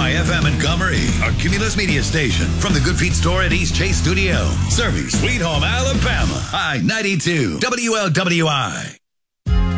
FM Montgomery, our Cumulus media station. From the Good Feet store at East Chase Studio. Serving Sweet Home, Alabama. I-92, WLWI.